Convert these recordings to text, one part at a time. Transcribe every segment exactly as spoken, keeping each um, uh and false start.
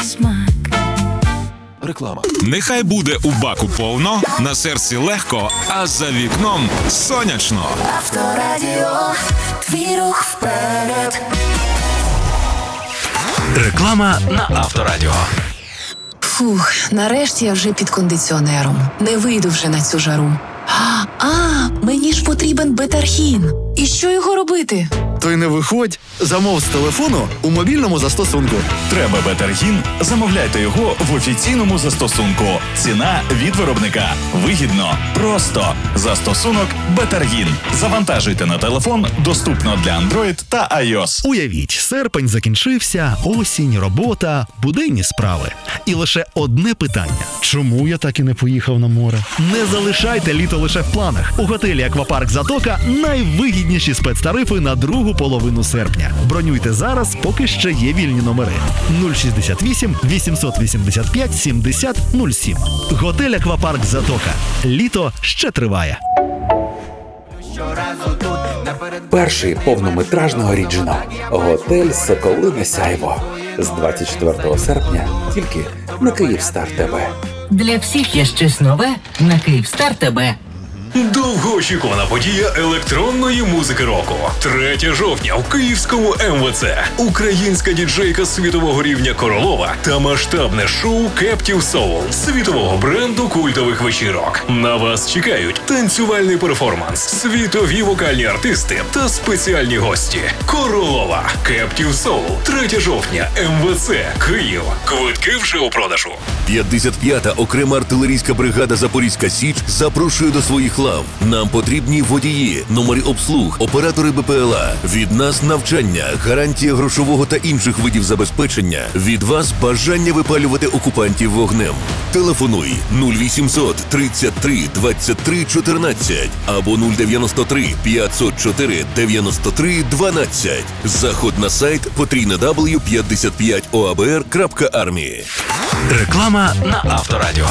смак. Реклама. Нехай буде у баку повно, на серці легко, а за вікном сонячно. Авторадіо, твій рух вперед. Реклама на Авторадіо. Фух, нарешті я вже під кондиціонером. Не вийду вже на цю жару. А, а мені ж потрібен бетархін. І що його робити? То й не виходь. Замов з телефону у мобільному застосунку. Треба бетаргін? Замовляйте його в офіційному застосунку. Ціна від виробника. Вигідно. Просто. Застосунок Бетаргін. Завантажуйте на телефон. Доступно для Android та iOS. Уявіть, серпень закінчився, осінь, робота, буденні справи. І лише одне питання. Чому я так і не поїхав на море? Не залишайте літо лише в планах. У готелі «Аквапарк Затока» найвигідніші спецтарифи на другу половину серпня. Бронюйте зараз, поки ще є вільні номери. нуль шістдесят вісім вісімсот вісімдесят п'ять сімдесят нуль сім. Готель «Аквапарк Затока». Літо ще триває. Перший повнометражний оригінал «Готель Соколине Сяйво» з двадцять четвертого серпня тільки на Київстар ТВ. Для всіх є щось нове на Київстар ТВ. Довгоочікувана подія електронної музики року. третього жовтня у Київському ем ве це. Українська діджейка світового рівня Королова та масштабне шоу Captive Soul світового бренду культових вечірок. На вас чекають танцювальний перформанс, світові вокальні артисти та спеціальні гості. Королова. Captive Soul. третього жовтня. ем ве це. Київ. Квитки вже у продажу. п'ятдесят п'ята окрема артилерійська бригада Запорізька Січ запрошує до своїх лав. Нам потрібні водії, номери обслуг, оператори Бе Пе Ел А. Від нас навчання, гарантія грошового та інших видів забезпечення. Від вас бажання випалювати окупантів вогнем. Телефонуй нуль вісімсот тридцять три двадцять три чотирнадцять або нуль дев'яносто три п'ятсот чотири дев'яносто три дванадцять. Заход на сайт потрійне дабл ю п'ятдесят п'ять о а бе ер крапка армії. Реклама на Авторадіо.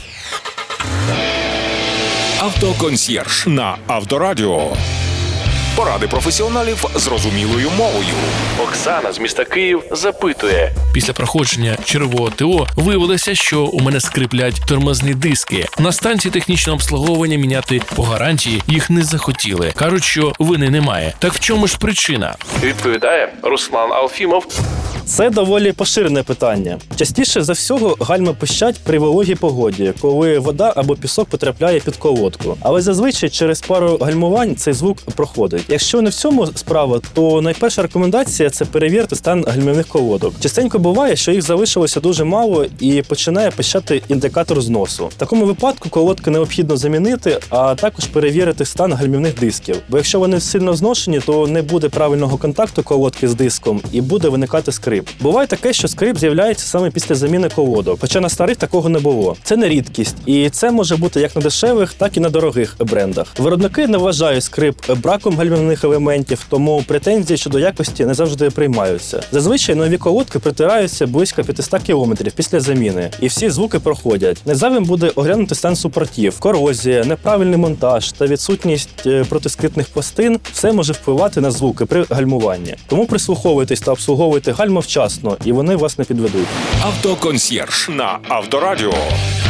Автоконсьєрж на Авторадіо. Поради професіоналів зрозумілою мовою. Оксана з міста Київ запитує. Після проходження чергового те о виявилося, що у мене скриплять тормозні диски. На станції технічного обслуговування міняти по гарантії їх не захотіли. Кажуть, що вини немає. Так в чому ж причина? Відповідає Руслан Алфімов. Це доволі поширене питання. Частіше за всього гальма пищать при вологій погоді, коли вода або пісок потрапляє під колодку. Але зазвичай через пару гальмувань цей звук проходить. Якщо не в цьому справа, то найперша рекомендація – це перевірити стан гальмівних колодок. Частенько буває, що їх залишилося дуже мало і починає пищати індикатор зносу. В такому випадку колодки необхідно замінити, а також перевірити стан гальмівних дисків. Бо якщо вони сильно зношені, то не буде правильного контакту колодки з диском і буде виникати скрип. Буває таке, що скрип з'являється саме після заміни колодок, хоча на старих такого не було. Це не рідкість, і це може бути як на дешевих, так і на дорогих брендах. Виробники не вважають скрип браком гальмівних елементів, тому претензії щодо якості не завжди приймаються. Зазвичай нові колодки притираються близько п'ятсот кілометрів після заміни, і всі звуки проходять. Незайвим буде оглянути стан супортів, корозія, неправильний монтаж та відсутність протискрипних пластин – все може впливати на звуки при гальмуванні. Тому прислуховуйтесь та обслуговуйте гальма вчасно, і вони вас не підведуть. Автоконсьєрж на Авторадіо.